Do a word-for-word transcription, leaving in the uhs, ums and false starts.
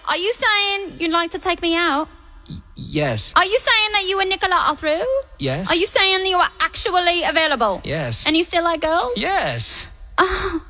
Are you saying you'd like to take me out? Y- yes. Are you saying that you and Nicola are through? Yes. Are you saying that you are actually available? Yes. And you still like girls? Yes. Oh,